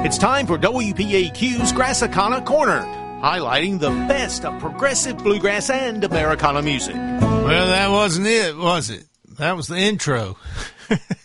It's time for WPAQ's Grassicana Corner, highlighting the best of progressive bluegrass and Americana music. Well, that wasn't it, was it? That was the intro.